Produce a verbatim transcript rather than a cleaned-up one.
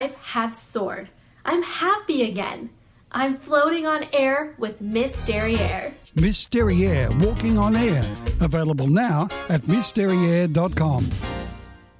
have soared. I'm happy again. I'm floating on air with Miss Derriere. Miss Derriere, walking on air. Available now at miss derriere dot com.